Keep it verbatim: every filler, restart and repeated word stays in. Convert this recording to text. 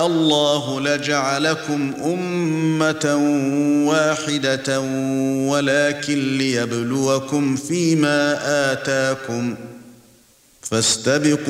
الله لجعلكم أمة واحدة ولكن ليبلوكم فيما آتاكم فاستبقوا